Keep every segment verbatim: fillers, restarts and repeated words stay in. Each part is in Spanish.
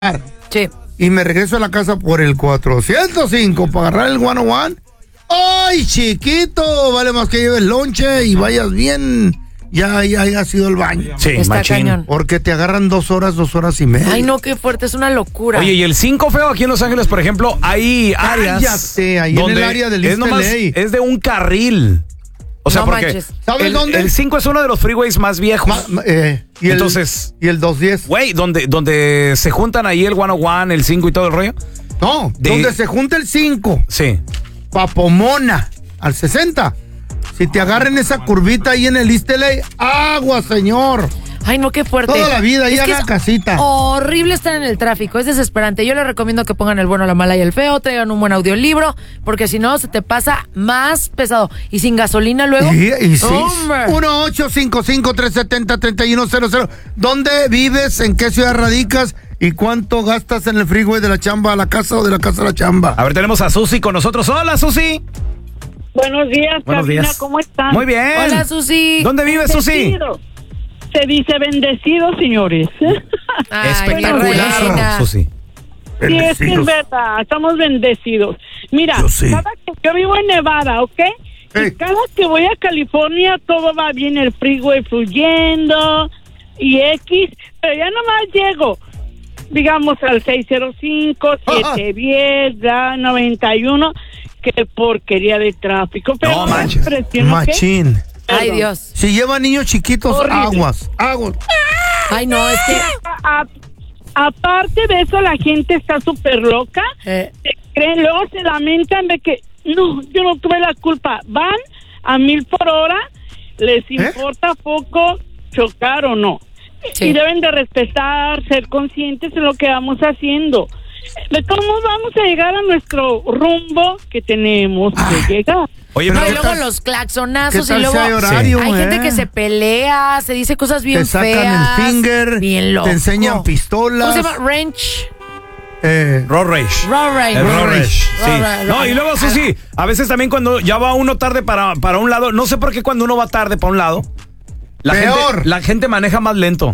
Sí. Y me regreso a la casa por el cuatrocientos cinco para agarrar el ciento uno. ¡Ay, chiquito! Vale más que lleves lonche y vayas bien. Ya, ya, ya ha sido el baño. Sí, Está machín. cañón. Porque te agarran dos horas, dos horas y media. Ay, no, qué fuerte, es una locura. Oye, y el cinco, feo, aquí en Los Ángeles, por ejemplo, hay áreas. Cállate, ahí en el área del es East nomás, L A. es de un carril. O sea, No porque manches. ¿Sabes el, dónde? el cinco es uno de los freeways más viejos. Ma- ma- eh, y el, Entonces- ¿Y el doscientos diez? Güey, donde, donde se juntan ahí el ciento uno, el cinco y todo el rollo. No, De- donde se junta el cinco. Sí. Papomona, al sesenta. Si te agarran esa curvita ahí en el East L A, agua, señor. Ay, no, qué fuerte. Toda la vida, ahí Es que haga es casita. horrible estar en el tráfico, es desesperante. Yo les recomiendo que pongan el bueno, la mala y el feo, traigan un buen audiolibro, porque si no se te pasa más pesado. Y sin gasolina luego. Y, y sí. Hombre. uno ocho cinco cinco, tres siete cero, tres uno cero cero. ¿Dónde vives? ¿En qué ciudad radicas? ¿Y cuánto gastas en el freeway de la chamba a la casa o de la casa a la chamba? A ver, tenemos a Susi con nosotros. Hola, Susi. Buenos días, Buenos Carolina, días. ¿cómo están? Muy bien. Hola, Susi. ¿Dónde vives, Susi? Bendecido. Se dice bendecido, señores. Ay, qué Espectacular, reina. Susi. Sí, es que es verdad, estamos bendecidos. Mira, Yo sí. cada que yo vivo en Nevada, ¿ok? Hey. Y cada que voy a California todo va bien, el freeway fluyendo y X, pero ya nomás llego, digamos, al seiscientos cinco, setecientos diez, ya noventa y uno, qué porquería de tráfico. Pero No me manches. impresiona, ¿ok? Machín. Ay, Perdón. Dios. Si lleva niños chiquitos, Horrible. aguas, aguas. Ay, no, es que... A- a- aparte de eso, la gente está súper loca. eh, Se creen, luego se lamentan de que no, yo no tuve la culpa. Van a mil por hora, les importa poco chocar o no. Sí. Y deben de respetar, ser conscientes de lo que vamos haciendo. De cómo vamos a llegar a nuestro rumbo que tenemos que llegar. Oye, no, pero y ¿qué luego tal? los claxonazos ¿Qué y tal luego si hay horario, hay eh? gente que se pelea, se dice cosas bien Te sacan feas. el finger, bien loco. te enseñan pistolas. ¿Cómo se llama? Wrench. Eh, Road rage. Road rage. El road rage, sí. Road rage. No, y luego, Susi, a veces también cuando ya va uno tarde para, para un lado, no sé por qué cuando uno va tarde para un lado, la, Peor. gente, la gente maneja más lento.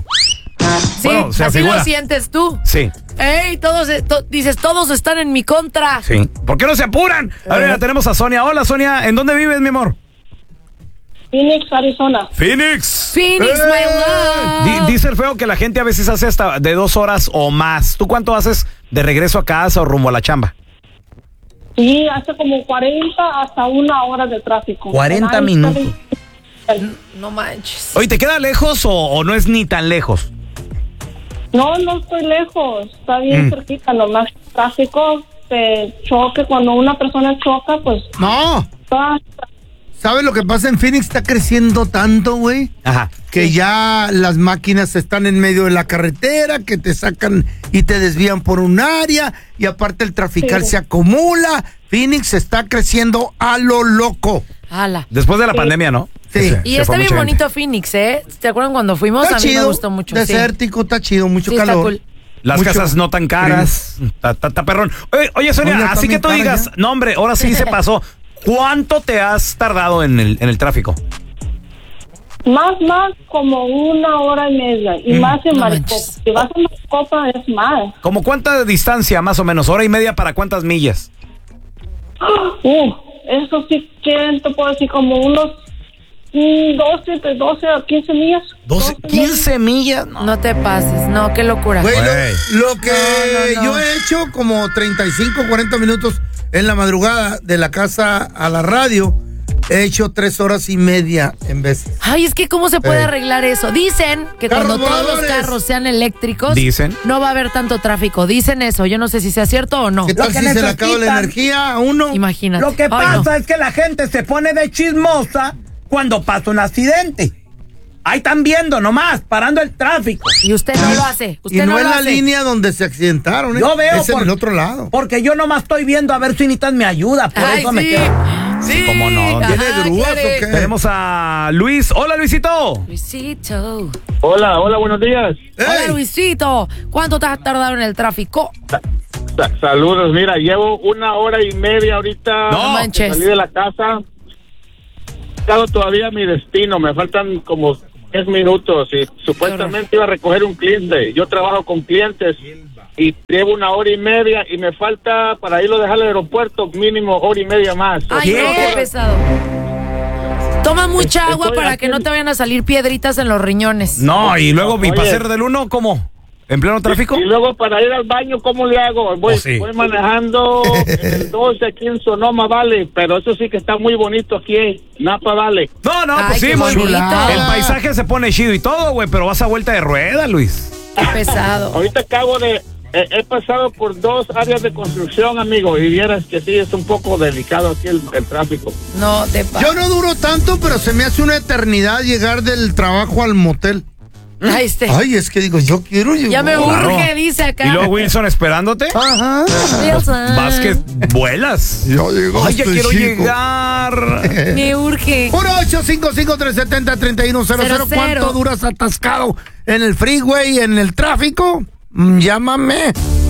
Sí, Bueno, se así afigura. lo sientes tú. Sí, Ey, todos, eh, to- dices, todos están en mi contra. sí. ¿Por qué no se apuran? A ver, ya tenemos a Sonia. Hola, Sonia. ¿En dónde vives, mi amor? Phoenix, Arizona. Phoenix. Phoenix, ¡Eh! my love. Di- dice el feo que la gente a veces hace hasta de dos horas o más. ¿Tú cuánto haces de regreso a casa o rumbo a la chamba? Sí, hace como cuarenta hasta una hora de tráfico. cuarenta minutos. No manches. Oye, ¿te queda lejos o, o no es ni tan lejos? No, no estoy lejos, está bien Mm. cerquita, nomás tráfico, se choque, cuando una persona choca, pues no, va. ¿sabes lo que pasa en Phoenix? Está creciendo tanto, güey. Ajá. Que ya las máquinas están en medio de la carretera, que te sacan y te desvían por un área, y aparte el trafical Sí. se acumula. Phoenix está creciendo a lo loco. Ala. Después de la pandemia, ¿no? Sí. Que se- Y se está fue bien mucha gente. bonito Phoenix, ¿eh? ¿Te acuerdan cuando fuimos? Está a mí me chido, gustó mucho. sí. desértico, está chido, mucho Sí, está calor. cool. Las Mucho casas no tan caras. Está ta, ta perrón. Oye, oye, Sonia, Oye, está así que bien tú cara digas, ya. no, hombre, ahora sí se pasó. ¿Cuánto te has tardado en el, en el tráfico? Más, más, como una hora y media, y más en no Maricopa. manches. Si vas a Maricopa es más. ¿Cómo cuánta distancia, más o menos? ¿Hora y media para cuántas millas? Uh, eso sí que te puedo decir como unos mm, doce, de doce a quince millas. doce, quince millas. No. No te pases, no, qué locura. Güey, Güey. lo, lo que No, no, no. yo he hecho como treinta y cinco, cuarenta minutos en la madrugada de la casa a la radio, he hecho tres horas y media en veces. Ay, es que ¿cómo se puede Eh. arreglar eso? Dicen que Carros cuando todos los voladores. carros sean eléctricos, Dicen. no va a haber tanto tráfico. Dicen eso, yo no sé si sea cierto o no. ¿Qué tal que si se le necesitan- acaba la energía a uno? Imagínate. Lo que Ay, pasa no. es que la gente se pone de chismosa cuando pasa un accidente. Ahí están viendo nomás, parando el tráfico. Y usted no lo hace. Y Usted no, no, es lo la hace. línea donde se accidentaron, ¿eh? Yo veo es en por- el otro lado. Porque yo nomás estoy viendo a ver si Nitas me ayuda. Por Ay, eso me sí. quedo. Sí. ¿Cómo no? Ajá, ¿Tiene grúas claro. o qué? Tenemos a Luis. Hola, Luisito. Luisito. Hola, hola, buenos días. Hola, ¡Ey! Luisito. ¿Cuánto te has tardado en el tráfico? Sa- saludos, mira, llevo una hora y media ahorita. No manches. Salí de la casa. Estado todavía a mi destino, me faltan como diez minutos y supuestamente iba a recoger un cliente. Yo trabajo con clientes y llevo una hora y media y me falta para irlo a dejar al aeropuerto mínimo hora y media más. Ay, ¿Qué? no, qué pesado. Toma mucha Estoy agua para que aquí. no te vayan a salir piedritas en los riñones. No, y luego, ¿y Oye. para hacer del uno, cómo? ¿En pleno tráfico? Y luego para ir al baño, ¿cómo le hago? Voy, Oh, sí. voy manejando el doce aquí en Sonoma Valley, pero eso sí que está muy bonito aquí en Napa Valley. No, no, Ay, pues sí, qué muy bonito. El paisaje se pone chido y todo, güey, pero vas a vuelta de rueda, Luis. Qué pesado. Ahorita acabo de... He, he pasado por dos áreas de construcción, amigo, y vieras que sí, es un poco delicado aquí el, el tráfico. No te Yo pases. no duro tanto, pero se me hace una eternidad llegar del trabajo al motel. Ay, este. Ay, es que digo, yo quiero llegar. Ya me Claro. urge, dice acá. Y luego Wilson esperándote. Ajá. Wilson. Vas que vuelas. Yo llego. Ay, ya quiero llegar. Me urge. uno ocho cinco cinco tres siete cero tres uno cero cero. Cero, ¿Cuánto cero. duras atascado en el freeway, en el tráfico? Mm, Llámame.